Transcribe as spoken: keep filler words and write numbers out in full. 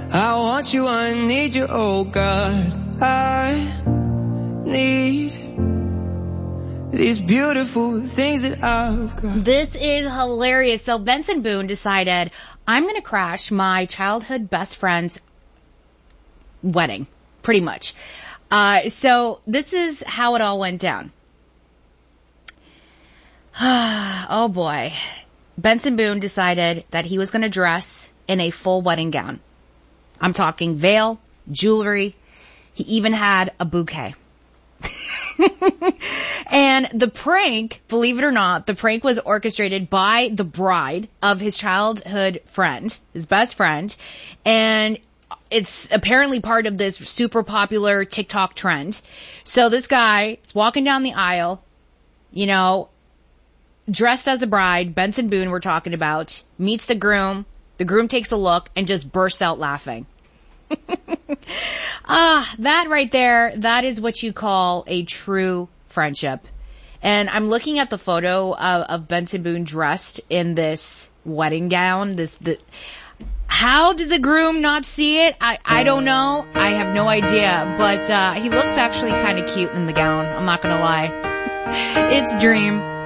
I want you, I need you, oh God. I need these beautiful things that I've got. This is hilarious. So Benson Boone decided, I'm going to crash my childhood best friend's wedding, pretty much. Uh, so this is how it all went down. Oh boy. Benson Boone decided that he was going to dress in a full wedding gown. I'm talking veil, jewelry. He even had a bouquet. And the prank, believe it or not, the prank was orchestrated by the bride of his childhood friend, his best friend. And it's apparently part of this super popular TikTok trend. So this guy is walking down the aisle, you know, dressed as a bride, Benson Boone we're talking about, meets the groom. The groom takes a look and just bursts out laughing. Ah, that right there, that is what you call a true friendship. And I'm looking at the photo of, of Benson Boone dressed in this wedding gown. This, the, how did the groom not see it? I, I don't know. I have no idea. But uh, he looks actually kind of cute in the gown. I'm not gonna lie. It's Dream.